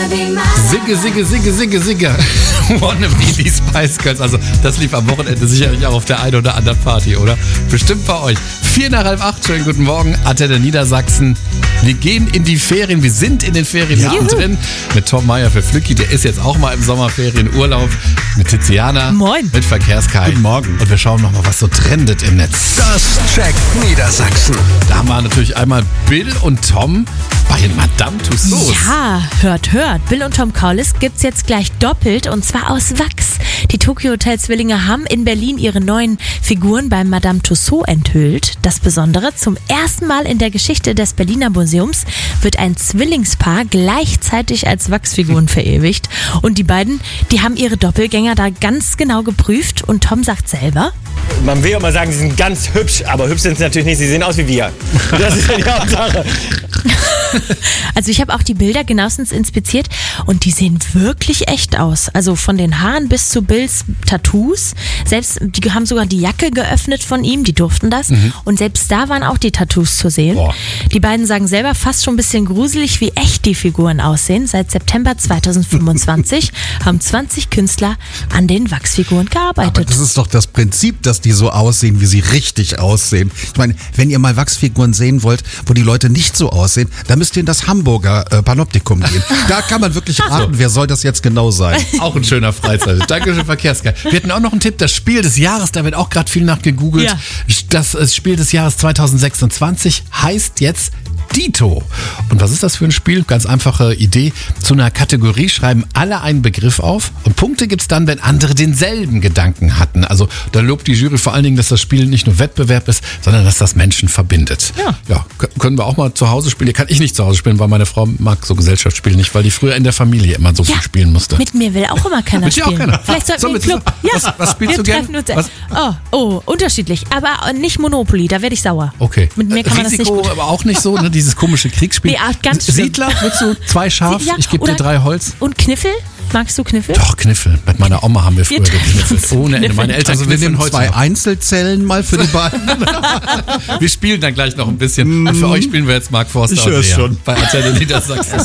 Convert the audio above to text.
Sigge. Wannabe die Spice Girls. Also das lief am Wochenende sicherlich auch auf der einen oder anderen Party, oder? Bestimmt bei euch. 7:45, schönen guten Morgen, Antenne Niedersachsen. Wir gehen in die Ferien, wir sind in den Ferien drin. Mit Tom Meyer für Flücki, der ist jetzt auch mal im Sommerferienurlaub. Mit Tiziana. Moin. Mit Verkehrskai. Guten Morgen. Und wir schauen nochmal, was so trendet im Netz. Das checkt Niedersachsen. Da haben wir natürlich einmal Bill und Tom bei Madame Tussauds. Ja, hört. Bill und Tom Kaulitz gibt's jetzt gleich doppelt und zwar aus Wachs. Die Tokyo Hotel Zwillinge haben in Berlin ihre neuen Figuren beim Madame Tussauds enthüllt. Das Besondere, zum ersten Mal in der Geschichte des Berliner Museums wird ein Zwillingspaar gleichzeitig als Wachsfiguren verewigt. Und die beiden, die haben ihre Doppelgänger da ganz genau geprüft und Tom sagt selber: Man will ja mal sagen, sie sind ganz hübsch, aber hübsch sind sie natürlich nicht, sie sehen aus wie wir. Das ist ja die Hauptsache. Also ich habe auch die Bilder genauestens inspiziert und die sehen wirklich echt aus. Also von den Haaren bis zu Bills Tattoos. Selbst, die haben sogar die Jacke geöffnet von ihm, die durften das. Und selbst da waren auch die Tattoos zu sehen. Boah. Die beiden sagen selber fast schon ein bisschen gruselig, wie echt die Figuren aussehen. Seit September 2025 haben 20 Künstler an den Wachsfiguren gearbeitet. Aber das ist doch das Prinzip, dass die so aussehen, wie sie richtig aussehen. Ich meine, wenn ihr mal Wachsfiguren sehen wollt, wo die Leute nicht so aussehen, dann müsst ihr in das Hamburger Panoptikum gehen. Da kann man wirklich raten, wer soll das jetzt genau sein. Auch ein schöner Freizeit. Dankeschön, Verkehrskai. Wir hatten auch noch einen Tipp, das Spiel des Jahres, da wird auch gerade viel nachgegoogelt. Ja. Das Spiel des Jahres 2026 heißt jetzt Dito. Und was ist das für ein Spiel? Ganz einfache Idee. Zu einer Kategorie schreiben alle einen Begriff auf und Punkte gibt's dann, wenn andere denselben Gedanken hatten. Also da lobt die Jury vor allen Dingen, dass das Spiel nicht nur Wettbewerb ist, sondern dass das Menschen verbindet. Ja, können wir auch mal zu Hause spielen. Hier kann ich nicht zu Hause spielen, weil meine Frau mag so Gesellschaftsspiele nicht, weil die früher in der Familie immer so viel spielen musste. Mit mir will auch immer keiner Mit dir auch spielen. keiner. Vielleicht sollten wir einen mit Club. Ja, was spielst du gerne? Oh, unterschiedlich. Aber nicht Monopoly, da werde ich sauer. Okay. Mit mir kann man das nicht Risiko, gut. aber auch nicht so, ne? Dieses komische Kriegsspiel. Nee, ganz schlimm. Siedler, willst du 2 Schaf? Ja, Ich gebe dir oder- 3 Holz. Und Kniffel? Magst du Kniffel? Doch, Kniffel. Mit meiner Oma haben wir früher treffen gekniffelt. uns Ohne Ende. Kniffel. Meine Eltern Also wir kniffeln nehmen heute 2 noch. Einzelzellen mal für die beiden. Wir spielen dann gleich noch ein bisschen. Und für euch spielen wir jetzt Mark Forster Ich und hör's Lea schon. bei Antenne Niedersachsen.